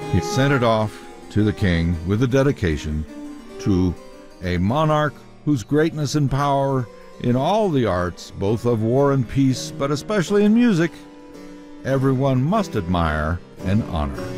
He sent it off to the king with a dedication to a monarch whose greatness and power in all the arts, both of war and peace, but especially in music, everyone must admire and honor.